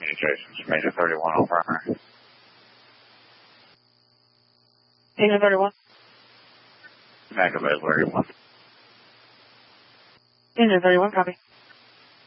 communications. Major 31 on primary. Major 31. Back available area 1. Major 31, copy.